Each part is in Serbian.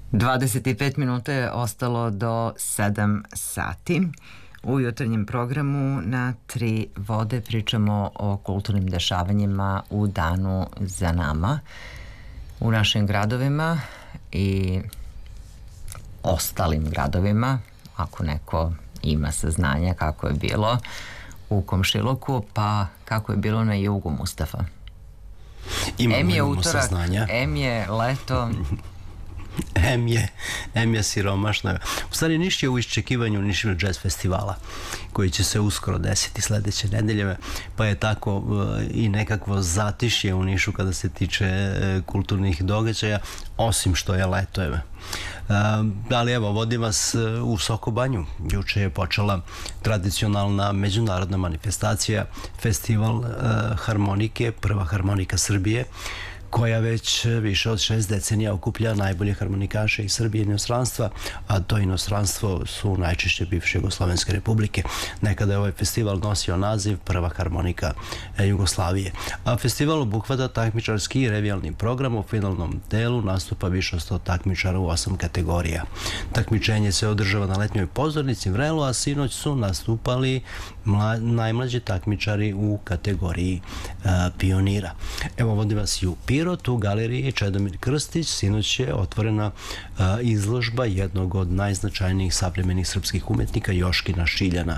25 minuta je ostalo do 7 sati. U jutarnjem programu na Tri vode pričamo o kulturnim dešavanjima u danu za nama u našim gradovima i ostalim gradovima, ako neko ima saznanja kako je bilo u komšiluku, pa kako je bilo na jugu, Mustafa. Imamo saznanja. M je leto. M je siromašna. U stvari Niš je u iščekivanju Niškog jazz festivala koji će se uskoro desiti sledeće nedelje, pa je tako i nekakvo zatišje u Nišu kada se tiče kulturnih događaja, osim što je leto. Ali evo, vodim vas u Sokobanju. Juče je počela tradicionalna međunarodna manifestacija, festival harmonike, prva harmonika Srbije, koja već više od 6 decenija okuplja najbolje harmonikaše iz Srbije i inostranstva, a to inostranstvo su najčešće bivše Jugoslovenske republike. Nekada je ovaj festival nosio naziv Prva harmonika Jugoslavije. A festival obuhvata takmičarski i revijalni program. U finalnom delu nastupa više od 100 takmičara u 8 kategorija. Takmičenje se održava na letnjoj pozornici Vrelo, a sinoć su nastupali najmlađi takmičari u kategoriji pionira. Evo, vodim vas i u Pirot, u galeriji Čedomir Krstić. Sinoć je otvorena izložba jednog od najznačajnijih savremenih srpskih umetnika, Joškina Šiljana.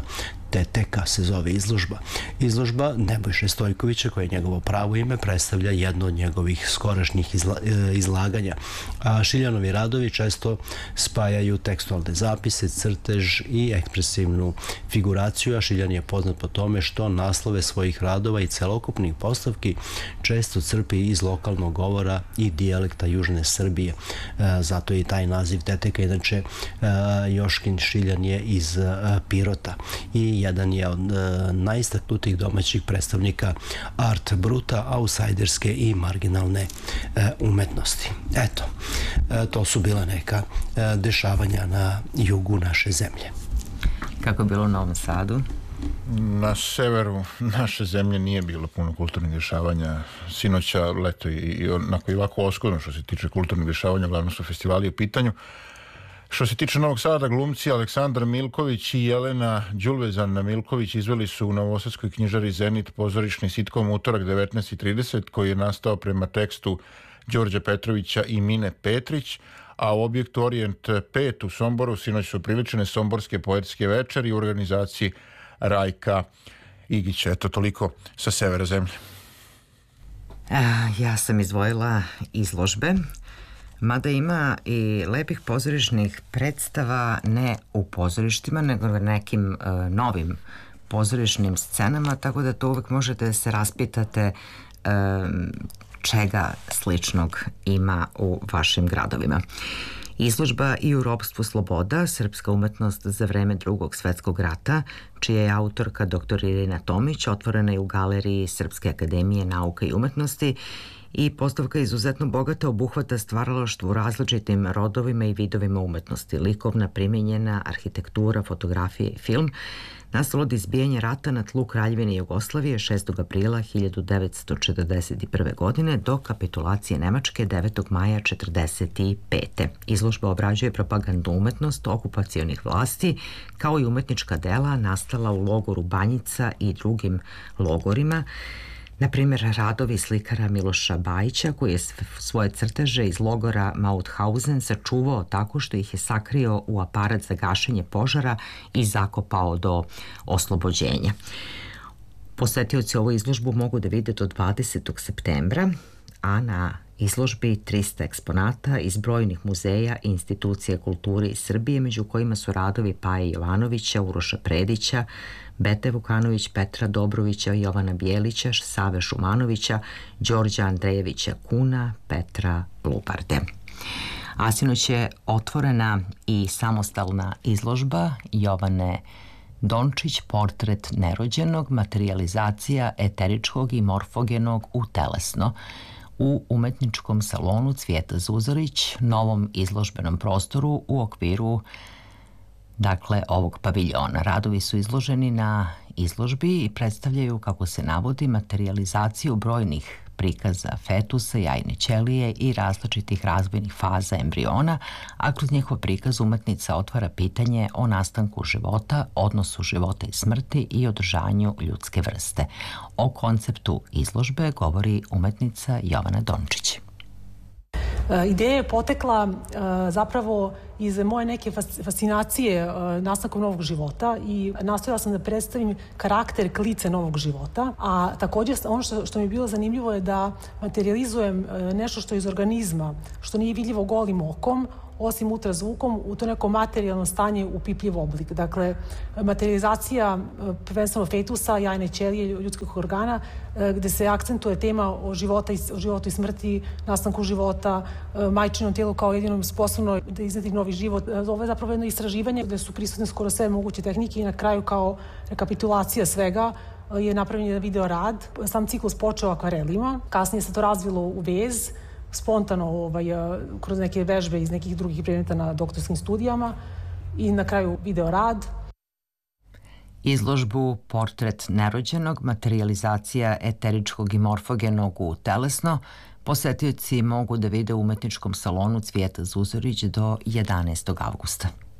TTK se zove izložba. Izložba Nebojše Stojkovića, koje je njegovo pravo ime, predstavlja jedno od njegovih skorašnjih izlaganja. A Šiljanovi radovi često spajaju tekstualne zapise, crtež i ekspresivnu figuraciju, a Šiljan je poznat po tome što naslove svojih radova i celokupnih postavki često crpi iz lokalnog govora i dijalekta Južne Srbije. Zato je i taj naziv TTK. Inače, Joškin Šiljan je iz Pirota i jedan je od najistaknutijih domaćih predstavnika art bruta, outsiderske i marginalne umetnosti. Eto, to su bila neka dešavanja na jugu naše zemlje. Kako je bilo u Novom Sadu? Na severu naše zemlje nije bilo puno kulturnih dešavanja. Sinoća, leto i onako i ovako oskudno što se tiče kulturnih dešavanja, glavno su festivali u pitanju. Što se tiče Novog Sada, glumci Aleksandar Milković i Jelena Đulvezan Milković izveli su u Novosadskoj knjižari Zenit pozorišni sitkom utorak 19:30 koji je nastao prema tekstu Đorđa Petrovića i Mine Petrić, a u objektu Orient 5 u Somboru sinoć su priličene somborske poetske večeri u organizaciji Rajka Igića. Eto, toliko sa severa zemlje. Ja sam izdvojila izložbe, mada ima i lepih pozorišnih predstava, ne u pozorištima, nego na nekim novim pozorišnim scenama, tako da to uvek možete da se raspitate čega sličnog ima u vašim gradovima. Izložba I u ropstvu sloboda, srpska umetnost za vreme Drugog svetskog rata, čija je autorka dr. Irina Tomić, otvorena je u galeriji Srpske akademije nauka i umetnosti i postavka izuzetno bogata, obuhvata stvaralaštvo u različitim rodovima i vidovima umetnosti, likovna, primenjena, arhitektura, fotografija i film, nastalo od izbijanja rata na tlu Kraljevine Jugoslavije 6. aprila 1941. godine do kapitulacije Nemačke 9. maja 1945. Izložba obrađuje propagandnu umetnost okupacionih vlasti, kao i umetnička dela nastala u logoru Banjica i drugim logorima. Na primjer, radovi slikara Miloša Bajića, koji je svoje crteže iz logora Mauthausen sačuvao tako što ih je sakrio u aparat za gašenje požara i zakopao do oslobođenja. Posetioci ovu izložbu mogu da vide do 20. septembra, a na izložbi 300 eksponata iz brojnih muzeja i institucija kulture iz Srbije, među kojima su radovi Paje Jovanovića, Uroša Predića, Bete Vukanović, Petra Dobrovića, Jovana Bijelića, Save Šumanovića, Đorđa Andrejevića Kuna, Petra Lubarde. A sinoć je otvorena i samostalna izložba Jovane Dončić, portret nerođenog, materijalizacija eteričkog i morfogenog u telesno, u umetničkom salonu Cvijeta Zuzorić, novom izložbenom prostoru u okviru ovog paviljona. Radovi su izloženi na izložbi i predstavljaju, kako se navodi, materijalizaciju brojnih prikaza fetusa, jajne ćelije i različitih razvojnih faza embriona, a kroz njihov prikaz umetnica otvara pitanje o nastanku života, odnosu života i smrti i održanju ljudske vrste. O konceptu izložbe govori umetnica Jovana Dončić. Ideja je potekla zapravo iz moje neke fascinacije nastankom novog života i nastojala sam da predstavim karakter, klice novog života, a također ono što mi je bilo zanimljivo je da materializujem nešto što je iz organizma, što nije vidljivo golim okom, osim ultrazvukom, u to neko materijalno stanje u pipljiv oblik. Dakle, materializacija prvenstveno fetusa, jajne ćelije ljudskih organa, gde se akcentuje tema o životu i smrti, nastanku života, majčinom tijelu kao jedinom sposobno da izneti novi život. Ovo je zapravo jedno istraživanje gde su prisutne skoro sve moguće tehnike i na kraju kao rekapitulacija svega je napravljen jedan video rad. Sam ciklus počeo akvarelima, kasnije se to razvilo u vez, spontano kroz neke vežbe iz nekih drugih predmeta na doktorskim studijama i na kraju video rad. Izložbu Portret nerođenog, materializacija eteričkog i morfogenog u telesno posetioci mogu da vide u umetničkom salonu Cvijeta Zuzorić do 11. avgusta.